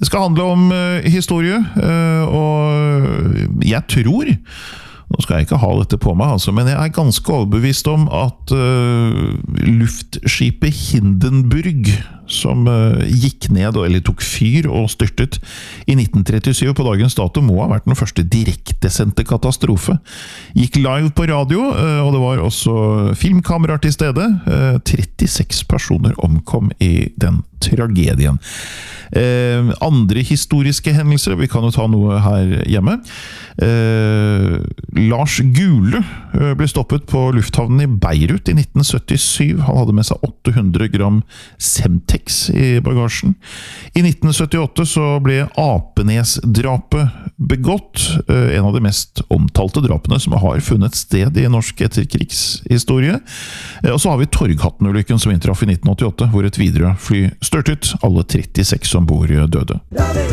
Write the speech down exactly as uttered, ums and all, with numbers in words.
Det skal handle om uh, historie, uh, og jeg tror, nå skal jeg ikke ha dette på meg, altså, men jeg er ganske overbevist om at uh, luftskipet Hindenburg, som uh, gikk ned, eller tok fyr og styrtet i nitten trettisyv på dagens dato, må ha vært den første direktesendte katastrofe. Gikk live på radio, uh, og det var også filmkameraer til stede. Uh, trettiseks personer omkom i den tragedien. Eh, andre historiske hendelser, vi kan jo ta noe her hjemme. Eh, Lars Gule eh, ble stoppet på lufthavnen i Beirut i nitten syttisyv. Han hadde med seg åtte hundre gram Semtex i bagasjen. I nitten syttiåtte så ble Apenes-drapet begått, eh, en av de mest omtalte drapene som har funnet sted i norsk etterkrigshistorie. Eh, og så har vi Torghatten-ulykken som inntraff i nitten åttiåtte, hvor et Widerøe-fly størtet. Alle trettiseks ombord døde.